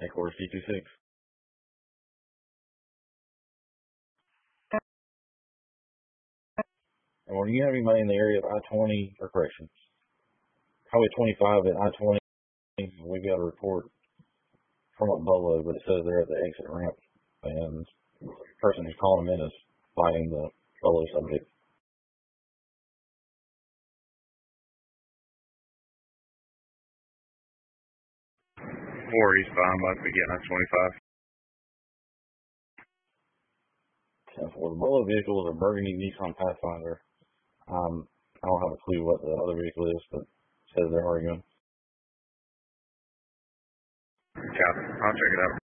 Headquarters C26. And when you have anybody in the area of I-20, or correction, Highway 25 and I-20, we got a report from a Bolo, but it says they're at the exit ramp, and the person who's calling them in is fighting the Bolo subject. 4 eastbound, about to be getting on 25. For the Bolo vehicle is a burgundy Nissan Pathfinder. I don't have a clue what the other vehicle is, but it says they're arguing. Copy. I'll check it out.